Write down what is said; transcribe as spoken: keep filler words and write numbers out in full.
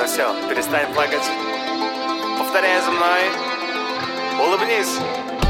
Ладно, все, перестань плакать. Повторяй за мной. Улыбнись.